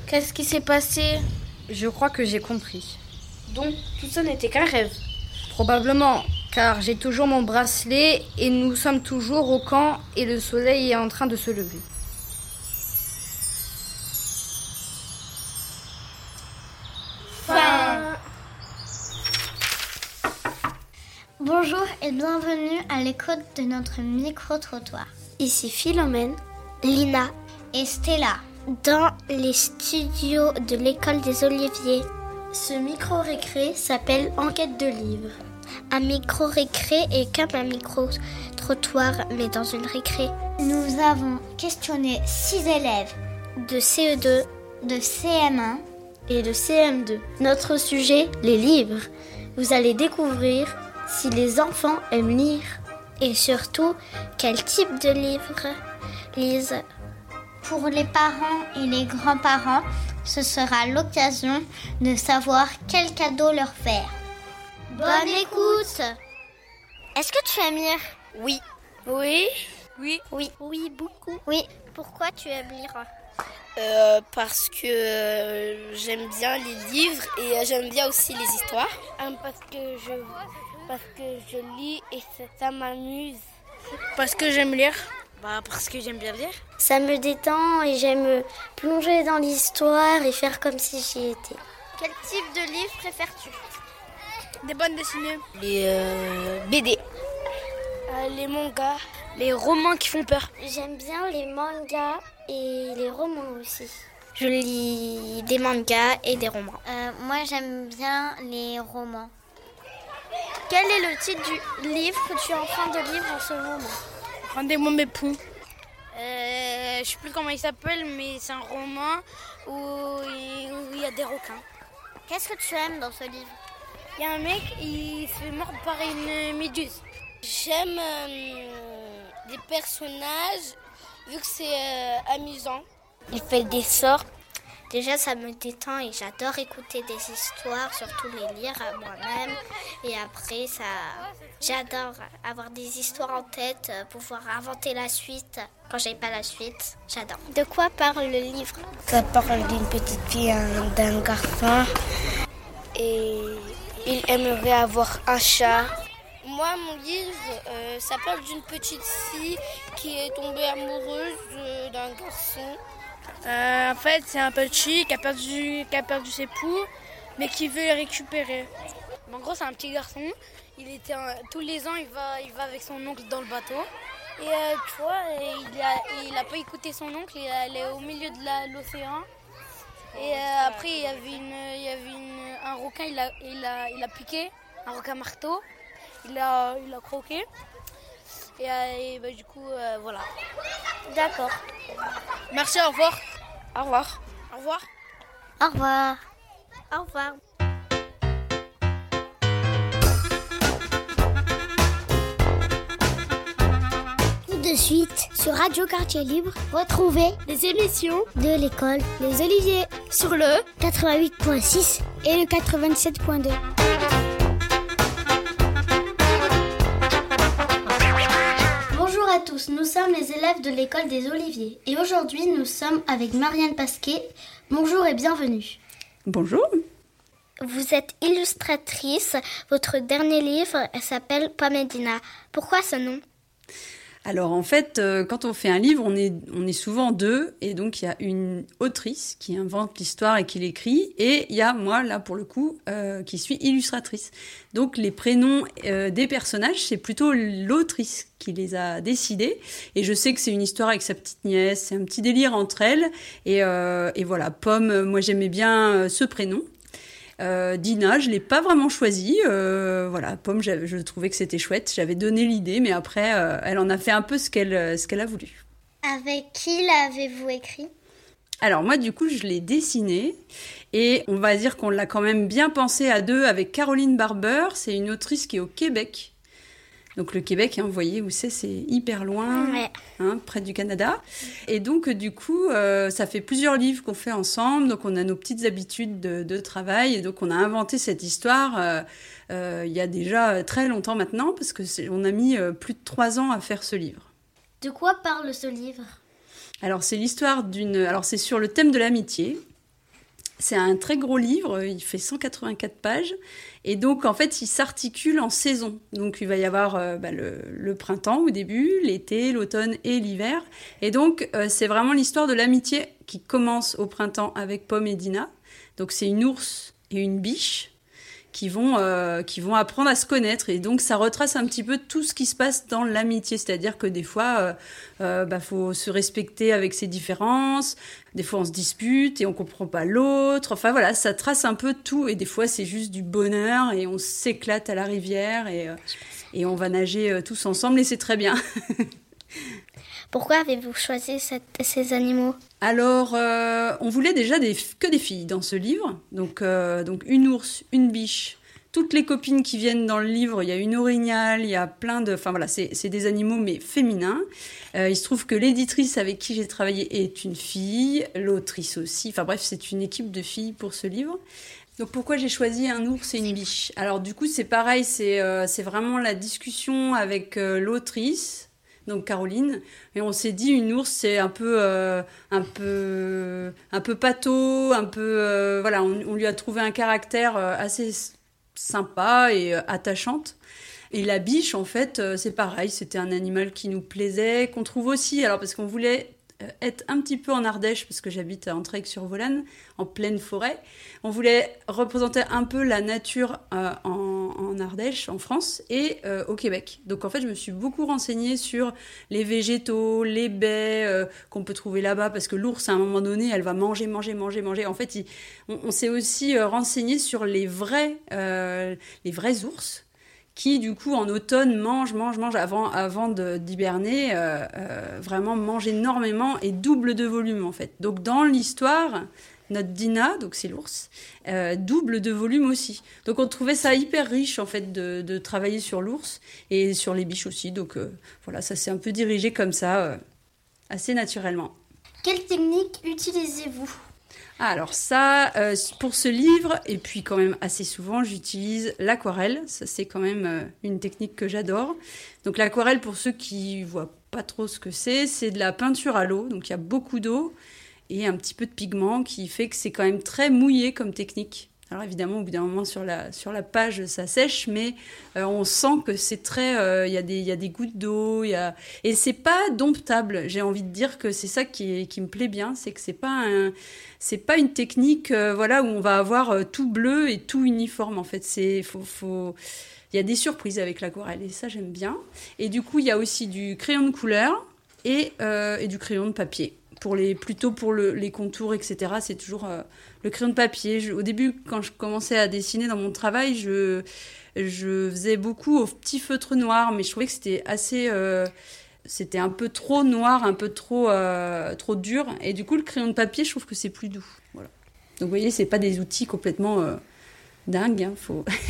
Qu'est-ce qui s'est passé? Je crois que j'ai compris. Donc, tout ça n'était qu'un rêve. Probablement, car j'ai toujours mon bracelet et nous sommes toujours au camp et le soleil est en train de se lever. Fin. Bonjour et bienvenue à l'écoute de notre micro-trottoir. Ici Philomène, Lina et Stella dans les studios de l'école des Oliviers. Ce micro-récré s'appelle Enquête de livres. Un micro-récré est comme un micro-trottoir mais dans une récré. Nous avons questionné 6 élèves de CE2, de CM1 et de CM2. Notre sujet, les livres. Vous allez découvrir si les enfants aiment lire et surtout quel type de livres lisent. Pour les parents et les grands-parents, ce sera l'occasion de savoir quel cadeau leur faire. Bonne écoute! Est-ce que tu aimes lire? Oui. Oui. Oui. Oui. Oui, beaucoup. Oui. Pourquoi tu aimes lire? Parce que j'aime bien les livres et j'aime bien aussi les histoires. Parce que je lis et ça m'amuse. Parce que j'aime lire. Parce que j'aime bien lire. Ça me détend et j'aime plonger dans l'histoire et faire comme si j'y étais. Quel type de livre préfères-tu? Des bandes dessinées. Les BD. Les mangas. Les romans qui font peur. J'aime bien les mangas et les romans aussi. Je lis des mangas et des romans. Moi, j'aime bien les romans. Quel est le titre du livre que tu es en train de lire en ce moment? Rendez-moi mes poux. Je sais plus comment il s'appelle, mais c'est un roman où il y a des requins. Qu'est-ce que tu aimes dans ce livre? Il y a un mec, il se fait mordre par une méduse. J'aime des personnages, vu que c'est amusant. Il fait des sorts. Déjà, ça me détend et j'adore écouter des histoires, surtout les lire à moi-même. Et après, j'adore avoir des histoires en tête, pouvoir inventer la suite. Quand j'ai pas la suite, j'adore. De quoi parle le livre? Ça parle d'une petite fille, d'un garçon. Et il aimerait avoir un chat. Moi, mon livre, ça parle d'une petite fille qui est tombée amoureuse d'un garçon. En fait, c'est un petit qui a perdu ses poux, mais qui veut les récupérer. En gros, c'est un petit garçon. Tous les ans, il va avec son oncle dans le bateau. Et tu vois, il a pas écouté son oncle. Il est au milieu de l'océan. Et après, il y avait un requin. Il a piqué, un requin marteau. Il a croqué. Et du coup, voilà. D'accord. Merci, au revoir. Au revoir. Au revoir. Au revoir. Au revoir. Tout de suite, sur Radio Quartier Libre, retrouvez les émissions de l'école Les Oliviers sur le 88.6 et le 87.2. Bonjour à tous, nous sommes les élèves de l'école des Oliviers et aujourd'hui nous sommes avec Marianne Pasquet. Bonjour et bienvenue. Bonjour. Vous êtes illustratrice, votre dernier livre s'appelle Pamedina. Pourquoi ce nom ? Alors en fait, quand on fait un livre, on est souvent deux, et donc il y a une autrice qui invente l'histoire et qui l'écrit, et il y a moi, là pour le coup, qui suis illustratrice. Donc les prénoms des personnages, c'est plutôt l'autrice qui les a décidés, et je sais que c'est une histoire avec sa petite nièce, c'est un petit délire entre elles, et voilà, Pomme, moi j'aimais bien ce prénom. Dina, je l'ai pas vraiment choisi. Voilà, Pomme, je trouvais que c'était chouette. J'avais donné l'idée, mais après, elle en a fait un peu ce qu'elle a voulu. Avec qui l'avez-vous écrit ? Alors moi, du coup, je l'ai dessiné. Et on va dire qu'on l'a quand même bien pensé à deux avec Caroline Barber. C'est une autrice qui est au Québec. Donc le Québec, vous voyez où c'est hyper loin, ouais. Près du Canada. Et donc du coup, ça fait plusieurs livres qu'on fait ensemble, donc on a nos petites habitudes de travail, et donc on a inventé cette histoire il y a déjà très longtemps maintenant, parce qu'on a mis plus de 3 ans à faire ce livre. De quoi parle ce livre ? Alors c'est l'histoire alors c'est sur le thème de l'amitié. C'est un très gros livre, il fait 184 pages. Et donc, en fait, il s'articule en saisons. Donc, il va y avoir le printemps au début, l'été, l'automne et l'hiver. Et donc, c'est vraiment l'histoire de l'amitié qui commence au printemps avec Pomme et Dina. Donc, c'est une ours et une biche qui vont apprendre à se connaître. Et donc, ça retrace un petit peu tout ce qui se passe dans l'amitié. C'est-à-dire que des fois, faut se respecter avec ses différences. Des fois, on se dispute et on comprend pas l'autre. Enfin, voilà, ça trace un peu tout. Et des fois, c'est juste du bonheur et on s'éclate à la rivière et on va nager tous ensemble et c'est très bien. Pourquoi avez-vous choisi ces animaux ? Alors, on voulait déjà que des filles dans ce livre. Donc une ours, une biche, toutes les copines qui viennent dans le livre, il y a une orignale, il y a plein de... Enfin voilà, c'est des animaux mais féminins. Il se trouve que l'éditrice avec qui j'ai travaillé est une fille, l'autrice aussi. Enfin bref, c'est une équipe de filles pour ce livre. Donc pourquoi j'ai choisi un ours et une biche ? Alors du coup, c'est pareil, c'est vraiment la discussion avec l'autrice. Donc Caroline, et on s'est dit une ours c'est un peu pâteau, voilà, on lui a trouvé un caractère assez sympa et attachante. Et la biche en fait c'est pareil, c'était un animal qui nous plaisait, qu'on trouve aussi, alors parce qu'on voulait être un petit peu en Ardèche, parce que j'habite à Entraigues-sur-Volane, en pleine forêt. On voulait représenter un peu la nature en Ardèche, en France, et au Québec. Donc en fait, je me suis beaucoup renseignée sur les végétaux, les baies qu'on peut trouver là-bas, parce que l'ours, à un moment donné, elle va manger. En fait, on s'est aussi renseigné sur les vrais ours, qui du coup en automne mange avant d'hiberner, vraiment mange énormément et double de volume en fait. Donc dans l'histoire, notre Dina, donc c'est l'ours, double de volume aussi. Donc on trouvait ça hyper riche en fait de travailler sur l'ours et sur les biches aussi. Donc voilà, ça s'est un peu dirigé comme ça, assez naturellement. Quelle technique utilisez-vous ? Alors ça, pour ce livre, et puis quand même assez souvent, j'utilise l'aquarelle. Ça, c'est quand même une technique que j'adore. Donc l'aquarelle, pour ceux qui voient pas trop ce que c'est de la peinture à l'eau. Donc il y a beaucoup d'eau et un petit peu de pigment qui fait que c'est quand même très mouillé comme technique. Alors évidemment, au bout d'un moment, sur la page, ça sèche, mais on sent que c'est très... Il y a des gouttes d'eau, et c'est pas domptable. J'ai envie de dire que c'est ça qui me plaît bien, c'est que c'est pas une technique voilà, où on va avoir tout bleu et tout uniforme, en fait. Il y a des surprises avec l'aquarelle, et ça, j'aime bien. Et du coup, il y a aussi du crayon de couleur et du crayon de papier. Plutôt pour les contours, etc., c'est toujours le crayon de papier. Au début, quand je commençais à dessiner dans mon travail, je faisais beaucoup au petit feutre noir, mais je trouvais que c'était assez... c'était un peu trop noir, un peu trop dur. Et du coup, le crayon de papier, je trouve que c'est plus doux. Voilà. Donc, vous voyez, c'est pas des outils complètement dingues. Hein,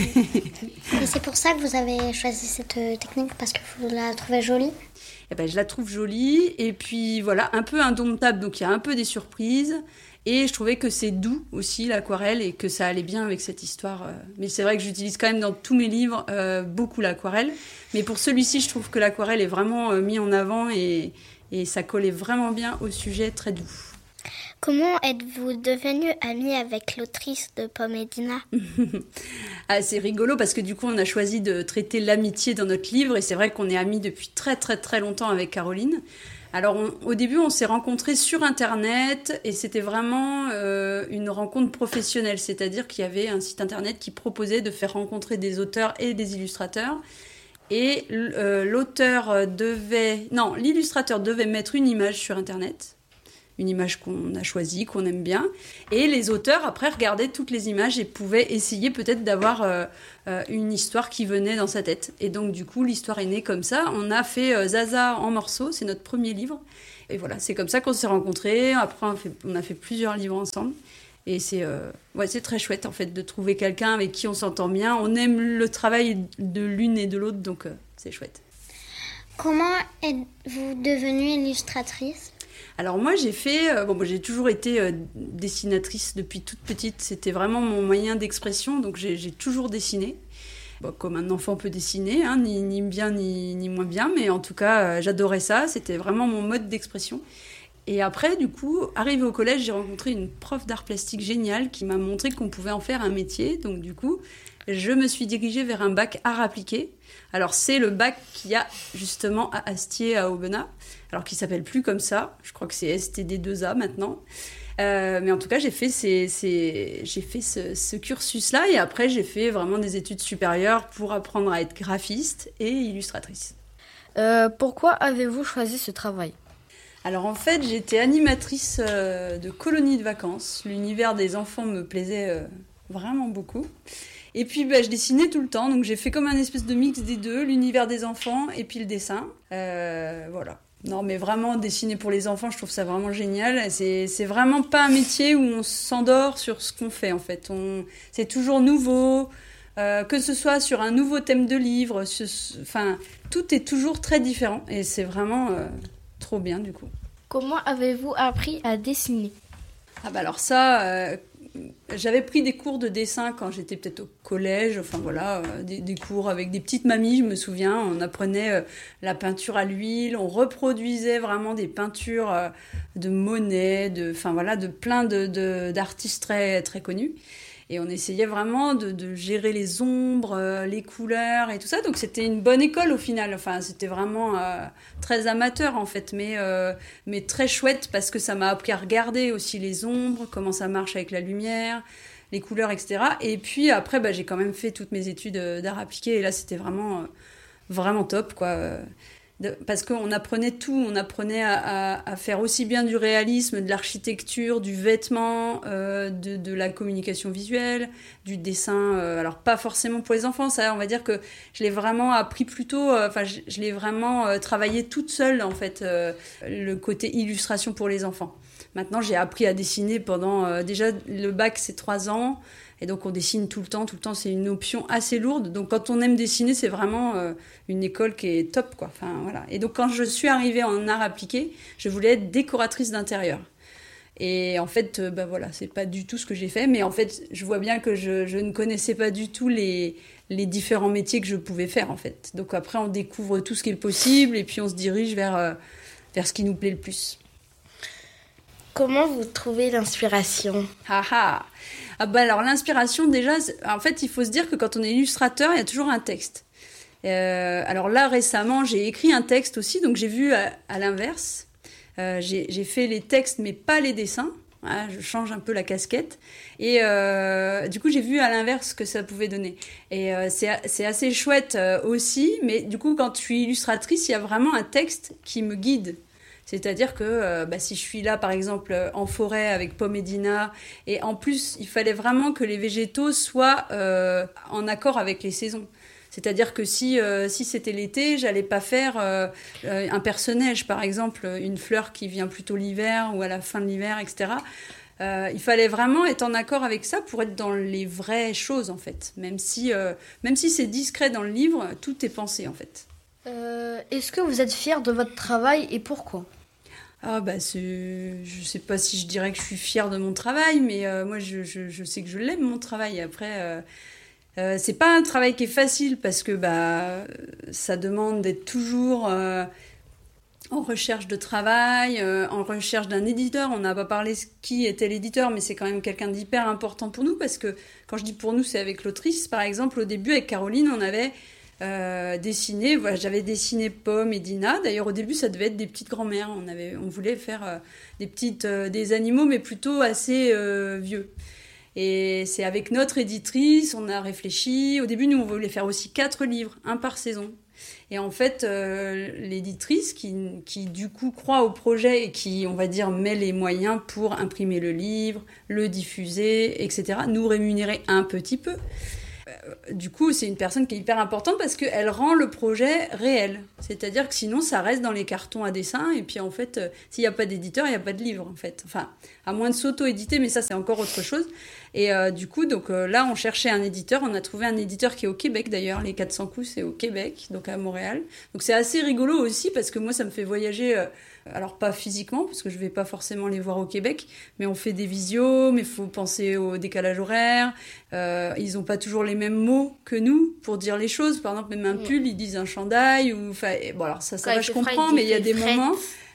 Et c'est pour ça que vous avez choisi cette technique, parce que vous la trouvez jolie ? Eh ben, je la trouve jolie, et puis voilà, un peu indomptable, donc il y a un peu des surprises, et je trouvais que c'est doux aussi l'aquarelle, et que ça allait bien avec cette histoire. Mais c'est vrai que j'utilise quand même dans tous mes livres beaucoup l'aquarelle, mais pour celui-ci, je trouve que l'aquarelle est vraiment mis en avant, et ça collait vraiment bien au sujet, très doux. Comment êtes-vous devenue amie avec l'autrice de Pomme et Dina ? C'est rigolo parce que du coup on a choisi de traiter l'amitié dans notre livre, et c'est vrai qu'on est amis depuis très très très longtemps avec Caroline. Alors au début on s'est rencontrés sur internet, et c'était vraiment une rencontre professionnelle, c'est-à-dire qu'il y avait un site internet qui proposait de faire rencontrer des auteurs et des illustrateurs. Et l'illustrateur devait mettre une image sur internet, une image qu'on a choisie, qu'on aime bien. Et les auteurs, après, regardaient toutes les images et pouvaient essayer peut-être d'avoir une histoire qui venait dans sa tête. Et donc, du coup, l'histoire est née comme ça. On a fait Zaza en morceaux, c'est notre premier livre. Et voilà, c'est comme ça qu'on s'est rencontrés. Après, on a fait plusieurs livres ensemble. Et c'est très chouette, en fait, de trouver quelqu'un avec qui on s'entend bien. On aime le travail de l'une et de l'autre, donc c'est chouette. Comment êtes-vous devenue illustratrice ? Alors moi j'ai toujours été dessinatrice depuis toute petite, c'était vraiment mon moyen d'expression, donc j'ai toujours dessiné. Comme un enfant peut dessiner, hein, ni bien ni moins bien, mais en tout cas j'adorais ça, c'était vraiment mon mode d'expression. Et après, du coup, arrivée au collège, j'ai rencontré une prof d'art plastique géniale qui m'a montré qu'on pouvait en faire un métier. Donc du coup, je me suis dirigée vers un bac art appliqué. Alors c'est le bac qu'il y a justement à Astier, à Aubenas, alors qui s'appelle plus comme ça. Je crois que c'est STD2A maintenant. Mais en tout cas, j'ai fait ce cursus-là et après, j'ai fait vraiment des études supérieures pour apprendre à être graphiste et illustratrice. Pourquoi avez-vous choisi ce travail ? Alors en fait, j'étais animatrice de colonie de vacances. L'univers des enfants me plaisait vraiment beaucoup. Et puis je dessinais tout le temps, donc j'ai fait comme un espèce de mix des deux, l'univers des enfants et puis le dessin. Voilà. Non, mais vraiment, dessiner pour les enfants, je trouve ça vraiment génial. C'est vraiment pas un métier où on s'endort sur ce qu'on fait, en fait. C'est toujours nouveau, que ce soit sur un nouveau thème de livre. Enfin, tout est toujours très différent. Et c'est vraiment trop bien, du coup. Comment avez-vous appris à dessiner ? Alors ça... j'avais pris des cours de dessin quand j'étais peut-être au collège, enfin voilà, des cours avec des petites mamies, je me souviens, on apprenait la peinture à l'huile, on reproduisait vraiment des peintures de Monet, de plein d'artistes très, très connus. Et on essayait vraiment de gérer les ombres, les couleurs et tout ça. Donc c'était une bonne école au final. Enfin, c'était vraiment très amateur en fait, mais très chouette parce que ça m'a appris à regarder aussi les ombres, comment ça marche avec la lumière, les couleurs, etc. Et puis après, j'ai quand même fait toutes mes études d'art appliqué et là c'était vraiment, vraiment top quoi. Parce qu'on apprenait tout, on apprenait à faire aussi bien du réalisme, de l'architecture, du vêtement, de la communication visuelle, du dessin. Alors pas forcément pour les enfants, ça, on va dire que je l'ai vraiment appris plus tôt. Je l'ai vraiment travaillé toute seule en fait, le côté illustration pour les enfants. Maintenant, j'ai appris à dessiner pendant déjà le bac, c'est 3 ans. Et donc, on dessine tout le temps. Tout le temps, c'est une option assez lourde. Donc, quand on aime dessiner, c'est vraiment une école qui est top, quoi. Enfin, voilà. Et donc, quand je suis arrivée en art appliqué, je voulais être décoratrice d'intérieur. Et en fait, voilà, c'est pas du tout ce que j'ai fait. Mais en fait, je vois bien que je ne connaissais pas du tout les différents métiers que je pouvais faire, en fait. Donc, après, on découvre tout ce qui est possible et puis on se dirige vers ce qui nous plaît le plus. Comment vous trouvez l'inspiration ? Alors l'inspiration déjà, en fait il faut se dire que quand on est illustrateur, il y a toujours un texte. Alors là récemment j'ai écrit un texte aussi, donc j'ai vu à l'inverse. J'ai fait les textes mais pas les dessins. Voilà, je change un peu la casquette. Et du coup j'ai vu à l'inverse ce que ça pouvait donner. Et c'est assez chouette aussi, mais du coup quand je suis illustratrice, il y a vraiment un texte qui me guide. C'est-à-dire que si je suis là, par exemple, en forêt avec Pomme et Dina, et en plus, il fallait vraiment que les végétaux soient en accord avec les saisons. C'est-à-dire que si c'était l'été, j'allais pas faire un perce-neige, par exemple, une fleur qui vient plutôt l'hiver ou à la fin de l'hiver, etc. Il fallait vraiment être en accord avec ça pour être dans les vraies choses, en fait. Même si c'est discret dans le livre, tout est pensé, en fait. Est-ce que vous êtes fière de votre travail et pourquoi ? Je sais pas si je dirais que je suis fière de mon travail, mais moi je sais que je l'aime mon travail. Après, c'est pas un travail qui est facile parce que ça demande d'être toujours en recherche de travail, en recherche d'un éditeur. On n'a pas parlé qui était l'éditeur, mais c'est quand même quelqu'un d'hyper important pour nous parce que quand je dis pour nous, c'est avec l'autrice. Par exemple, au début avec Caroline, on avait dessiner, j'avais dessiné Pomme et Dina. D'ailleurs au début ça devait être des petites grand-mères, on voulait faire des animaux mais plutôt assez vieux. Et c'est avec notre éditrice, on a réfléchi. Au début nous on voulait faire aussi 4 livres, un par saison. Et en fait l'éditrice qui du coup croit au projet et qui on va dire met les moyens pour imprimer le livre, le diffuser, etc., nous rémunérer un petit peu. Du coup, c'est une personne qui est hyper importante parce qu'elle rend le projet réel. C'est-à-dire que sinon, ça reste dans les cartons à dessin. Et puis, en fait, s'il n'y a pas d'éditeur, il n'y a pas de livre, en fait. Enfin, à moins de s'auto-éditer, mais ça, c'est encore autre chose. Et du coup, donc là, on cherchait un éditeur. On a trouvé un éditeur qui est au Québec, d'ailleurs. Les 400 coups, c'est au Québec, donc à Montréal. Donc, c'est assez rigolo aussi parce que moi, ça me fait voyager... alors pas physiquement, parce que je vais pas forcément les voir au Québec, mais on fait des visios, mais il faut penser au décalage horaire. Ils ont pas toujours les mêmes mots que nous pour dire les choses. Par exemple, même un pull, ils disent un chandail. Bon, alors ça va, je comprends, mais il y a des moments... Quoi ?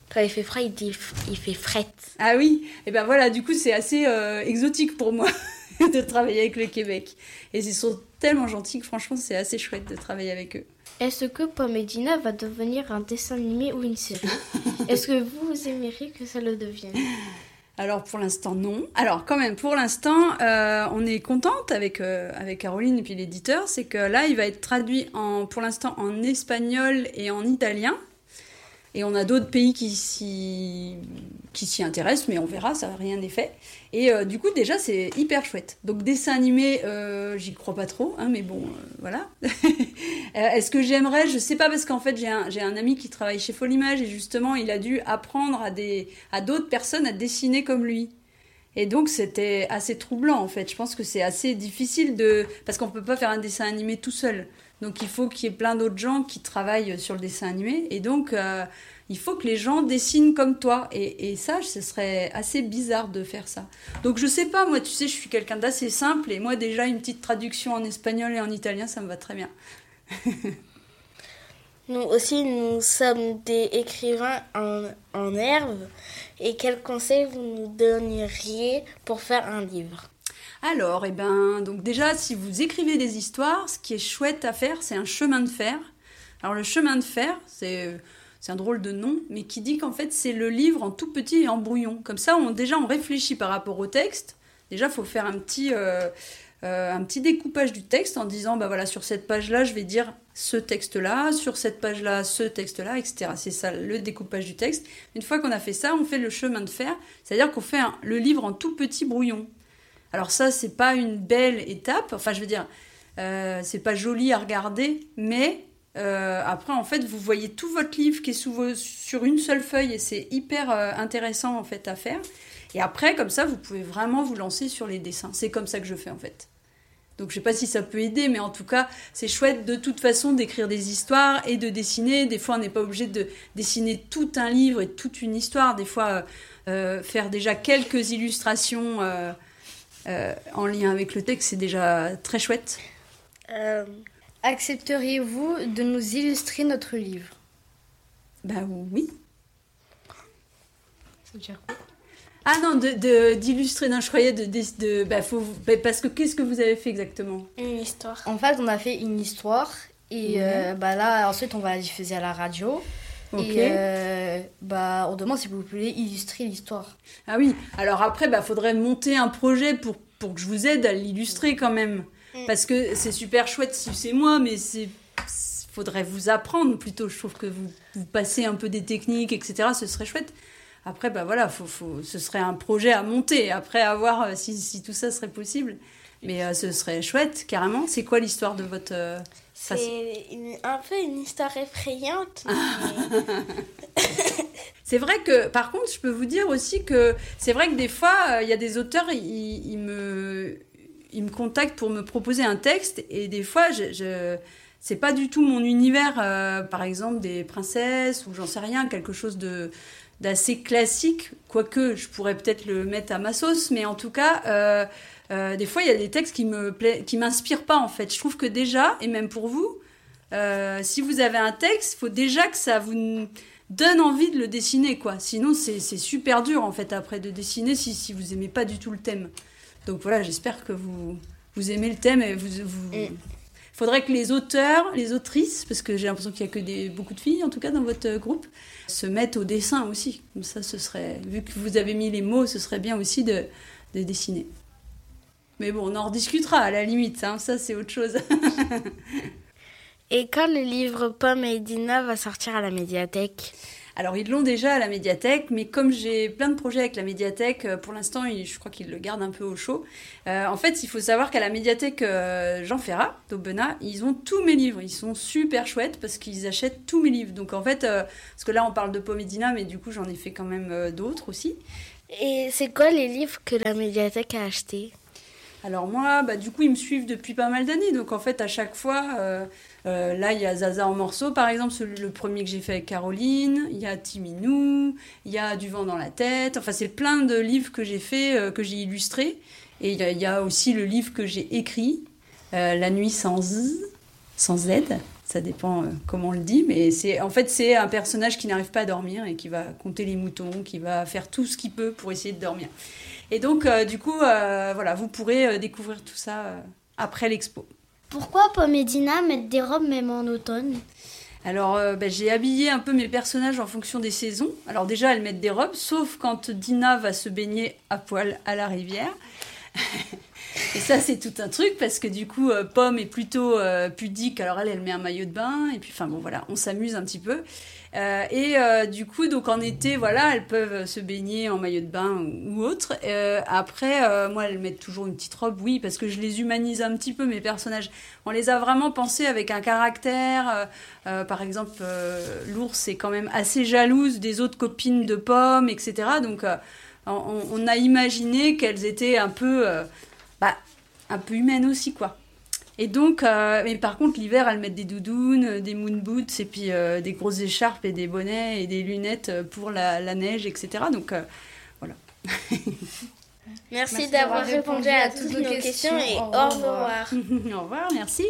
Quand il fait froid, il fait frette. Ah oui, et ben voilà, du coup c'est assez exotique pour moi de travailler avec le Québec. Et ils sont tellement gentils que franchement c'est assez chouette de travailler avec eux. Est-ce que Pomme et Dina va devenir un dessin animé ou une série? Est-ce que vous aimeriez que ça le devienne? Alors pour l'instant non. Alors quand même pour l'instant on est contente avec Caroline et puis l'éditeur, c'est que là il va être traduit pour l'instant en espagnol et en italien. Et on a d'autres pays qui s'y intéressent, mais on verra, ça rien n'est fait. Et du coup, déjà, c'est hyper chouette. Donc, dessin animé, j'y crois pas trop, hein, mais bon, voilà. Est-ce que j'aimerais? Je sais pas, parce qu'en fait, j'ai un ami qui travaille chez Folimage, et justement, il a dû apprendre à d'autres personnes à dessiner comme lui. Et donc, c'était assez troublant, en fait. Je pense que c'est assez difficile parce qu'on peut pas faire un dessin animé tout seul. Donc, il faut qu'il y ait plein d'autres gens qui travaillent sur le dessin animé. Et donc, il faut que les gens dessinent comme toi. Et ça, ce serait assez bizarre de faire ça. Donc, je sais pas, moi, tu sais, je suis quelqu'un d'assez simple. Et moi, déjà, une petite traduction en espagnol et en italien, ça me va très bien. Nous aussi, nous sommes des écrivains en herbe. Et quels conseils vous nous donneriez pour faire un livre? Alors, donc déjà, si vous écrivez des histoires, ce qui est chouette à faire, c'est un chemin de fer. Alors, le chemin de fer, c'est un drôle de nom, mais qui dit qu'en fait, c'est le livre en tout petit et en brouillon. Comme ça, on réfléchit par rapport au texte. Déjà, il faut faire un petit découpage du texte en disant, bah voilà, sur cette page-là, je vais dire ce texte-là, sur cette page-là, ce texte-là, etc. C'est ça, le découpage du texte. Une fois qu'on a fait ça, on fait le chemin de fer, c'est-à-dire qu'on fait le livre en tout petit brouillon. Alors ça, c'est pas une belle étape, enfin je veux dire, c'est pas joli à regarder, mais après en fait vous voyez tout votre livre qui est sur une seule feuille et c'est hyper intéressant en fait à faire. Et après comme ça vous pouvez vraiment vous lancer sur les dessins, c'est comme ça que je fais en fait. Donc je sais pas si ça peut aider, mais en tout cas c'est chouette de toute façon d'écrire des histoires et de dessiner. Des fois on n'est pas obligé de dessiner tout un livre et toute une histoire, des fois faire déjà quelques illustrations en lien avec le texte, c'est déjà très chouette. Accepteriez-vous de nous illustrer notre livre? Ben oui. Ça veut dire quoi? Ah non, d'illustrer, non, je croyais parce que qu'est-ce que vous avez fait exactement? Une histoire. En fait, on a fait une histoire et là, ensuite, on va la diffuser à la radio. Okay. Et on demande si vous pouvez illustrer l'histoire. Ah oui, alors après, faudrait monter un projet pour que je vous aide à l'illustrer quand même. Parce que c'est super chouette si c'est moi, mais faudrait vous apprendre plutôt. Je trouve que vous passez un peu des techniques, etc. Ce serait chouette. Après, voilà, ce serait un projet à monter. Après, à voir si tout ça serait possible. Mais ce serait chouette, carrément. C'est quoi l'histoire de votre... C'est un peu une histoire effrayante. C'est vrai que, par contre, je peux vous dire aussi que c'est vrai que des fois, il y a des auteurs, ils me contactent pour me proposer un texte. Et des fois, c'est pas du tout mon univers. Par exemple, des princesses ou j'en sais rien, quelque chose d'assez classique. Quoique, je pourrais peut-être le mettre à ma sauce. Mais en tout cas... des fois, il y a des textes qui m'inspirent pas, en fait. Je trouve que déjà, et même pour vous, si vous avez un texte, il faut déjà que ça vous donne envie de le dessiner, quoi. Sinon, c'est super dur, en fait, après, de dessiner si vous aimez pas du tout le thème. Donc voilà, j'espère que vous aimez le thème et faudrait que les auteurs, les autrices, parce que j'ai l'impression qu'il y a que beaucoup de filles, en tout cas, dans votre groupe, se mettent au dessin aussi. Comme ça, vu que vous avez mis les mots, ce serait bien aussi de dessiner. Mais bon, on en rediscutera à la limite, hein, ça c'est autre chose. Et quand le livre Pomme et Dina va sortir à la médiathèque? Alors ils l'ont déjà à la médiathèque, mais comme j'ai plein de projets avec la médiathèque, pour l'instant je crois qu'ils le gardent un peu au chaud. En fait, il faut savoir qu'à la médiathèque Jean Ferrat d'Aubenas, ils ont tous mes livres. Ils sont super chouettes parce qu'ils achètent tous mes livres. Donc en fait, parce que là on parle de Pomme et Dina, mais du coup j'en ai fait quand même d'autres aussi. Et c'est quoi les livres que la médiathèque a achetés? Alors moi, du coup, ils me suivent depuis pas mal d'années. Donc en fait, à chaque fois, là, il y a Zaza en morceaux, par exemple, le premier que j'ai fait avec Caroline. Il y a Timinou, il y a Du vent dans la tête. Enfin, c'est plein de livres que j'ai fait, que j'ai illustrés. Et il y a aussi le livre que j'ai écrit, La nuit sans Z. Ça dépend comment on le dit, mais c'est un personnage qui n'arrive pas à dormir et qui va compter les moutons, qui va faire tout ce qu'il peut pour essayer de dormir. Et donc, du coup, vous pourrez découvrir tout ça après l'expo. Pourquoi Pomme et Dina mettent des robes même en automne ? Alors, j'ai habillé un peu mes personnages en fonction des saisons. Alors déjà, elles mettent des robes, sauf quand Dina va se baigner à poil à la rivière. Et ça, c'est tout un truc, parce que du coup, Pomme est plutôt pudique. Alors elle met un maillot de bain, et puis, on s'amuse un petit peu. Du coup, donc en été, elles peuvent se baigner en maillot de bain ou autre. Après, moi, elles mettent toujours une petite robe, oui, parce que je les humanise un petit peu, mes personnages. On les a vraiment pensés avec un caractère. Par exemple, l'ours est quand même assez jalouse des autres copines de Pomme, etc. Donc, on a imaginé qu'elles étaient un peu humaines aussi, quoi. Et donc, mais par contre, l'hiver, elles mettent des doudounes, des moon boots, et puis des grosses écharpes et des bonnets et des lunettes pour la neige, etc. Donc, voilà. Merci d'avoir répondu à toutes nos questions et au revoir. Au revoir, merci.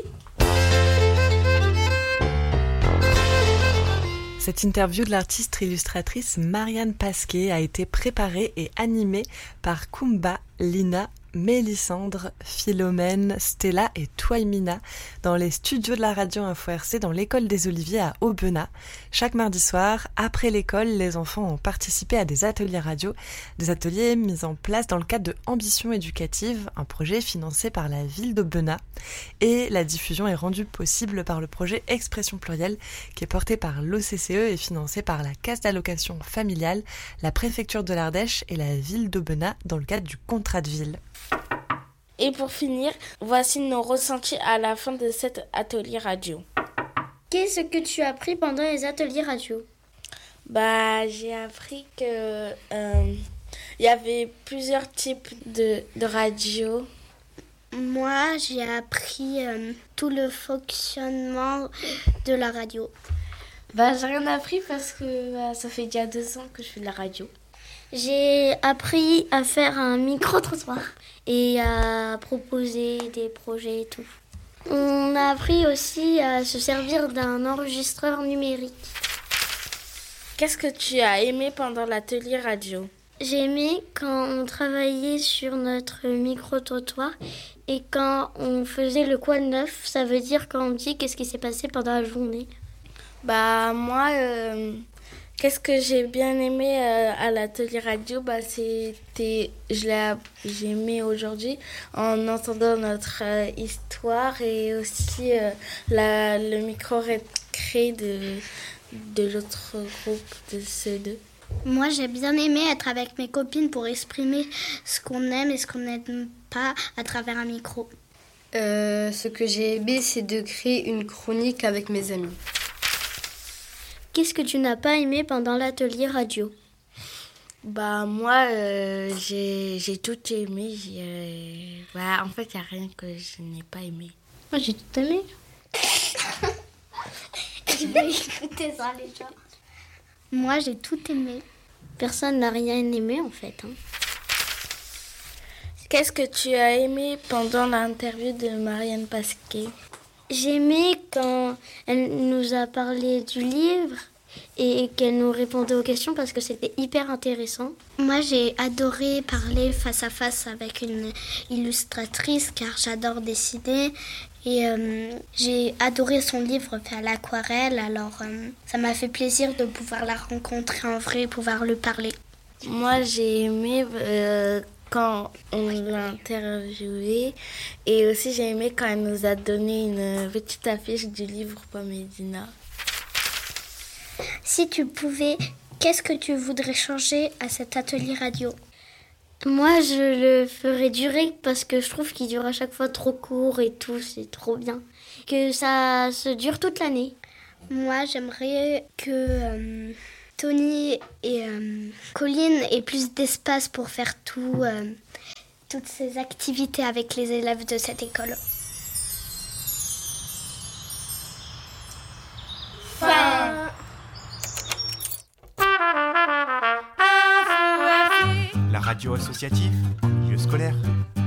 Cette interview de l'artiste illustratrice Marianne Pasquet a été préparée et animée par Kumba, Lina, Mélissandre, Philomène, Stella et Twaimina dans les studios de la radio Info RC dans l'école des Oliviers à Aubenas. Chaque mardi soir, après l'école, les enfants ont participé à des ateliers radio, des ateliers mis en place dans le cadre de Ambition éducative, un projet financé par la ville d'Aubenas. Et la diffusion est rendue possible par le projet Expression plurielle qui est porté par l'OCCE et financé par la Caisse d'allocation familiale, la préfecture de l'Ardèche et la ville d'Aubenas dans le cadre du contrat de ville. Et pour finir, voici nos ressentis à la fin de cet atelier radio. Qu'est-ce que tu as appris pendant les ateliers radio ? J'ai appris que y avait plusieurs types de radio. Moi, j'ai appris tout le fonctionnement de la radio. J'ai rien appris parce que ça fait déjà 2 ans que je fais de la radio. J'ai appris à faire un micro-trottoir et à proposer des projets et tout. On a appris aussi à se servir d'un enregistreur numérique. Qu'est-ce que tu as aimé pendant l'atelier radio ? J'ai aimé quand on travaillait sur notre micro-trottoir et quand on faisait le quoi de neuf, ça veut dire quand on dit qu'est-ce qui s'est passé pendant la journée. Moi, qu'est-ce que j'ai bien aimé à l'atelier radio, j'ai aimé aujourd'hui en entendant notre histoire et aussi le micro-récré de l'autre groupe de CE2. Moi, j'ai bien aimé être avec mes copines pour exprimer ce qu'on aime et ce qu'on n'aime pas à travers un micro. Ce que j'ai aimé, c'est de créer une chronique avec mes amis. Qu'est-ce que tu n'as pas aimé pendant l'atelier radio ? Moi, j'ai tout aimé. En fait, il n'y a rien que je n'ai pas aimé. Moi, j'ai tout aimé. Je vais écouter ça, les gens. Moi, j'ai tout aimé. Personne n'a rien aimé, en fait. Qu'est-ce que tu as aimé pendant l'interview de Marianne Pasquet ? J'ai aimé quand elle nous a parlé du livre et qu'elle nous répondait aux questions parce que c'était hyper intéressant. Moi, j'ai adoré parler face à face avec une illustratrice car j'adore dessiner. Et j'ai adoré son livre fait à l'aquarelle, alors ça m'a fait plaisir de pouvoir la rencontrer en vrai et pouvoir lui parler. Moi, j'ai aimé quand on l'a interviewée et aussi j'ai aimé quand elle nous a donné une petite affiche du livre Pomme et Dina. Si tu pouvais, qu'est-ce que tu voudrais changer à cet atelier radio ? Moi, je le ferais durer parce que je trouve qu'il dure à chaque fois trop court et tout, c'est trop bien. Que ça se dure toute l'année. Moi, j'aimerais que Tony et Colline aient plus d'espace pour faire toutes ces activités avec les élèves de cette école. Fin. La radio associative en milieu scolaire.